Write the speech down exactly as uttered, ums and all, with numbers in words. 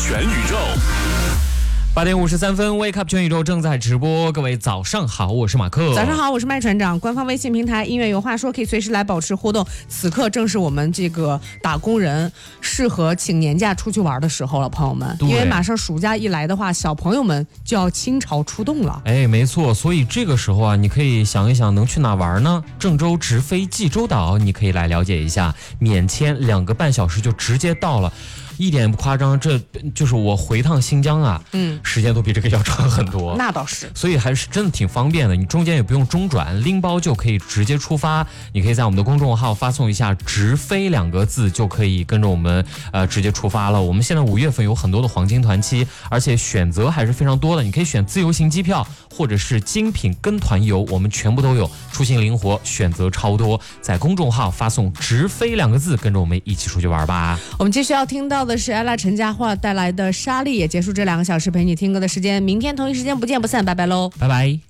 全宇宙。 八点五十三分 ，Wake Up 全宇宙正在直播。各位早上好，我是马克。 早上好，我是麦船长。官方微信平台音乐有话说可以随时来保持互动。此刻正是我们这个打工人适合请年假出去玩的时候了，朋友们。因为马上暑假一来的话，小朋友们就要倾巢出动了。 哎，没错，所以这个时候啊，你可以想一想能去哪玩呢？郑州直飞济州岛，你可以来了解一下，免签两个半小时就直接到了。一点不夸张，这就是我回趟新疆啊，嗯，时间都比这个要长很多。 那倒是， 所以还是真的挺方便的，你中间也不用中转，拎包就可以直接出发。你可以在我们的公众号发送一下"直飞"两个字，就可以跟着我们呃直接出发了。我们现在五月份有很多的黄金团期，而且选择还是非常多的，你可以选自由行机票，或者是精品跟团游，我们全部都有，出行灵活，选择超多。在公众号发送"直飞"两个字，跟着我们一起出去玩吧。 我们继续要听到的是 ella 陈嘉桦带来的《沙粒》，也结束这两个小时陪你听歌的时间。明天同一时间不见不散，拜拜喽， 拜拜。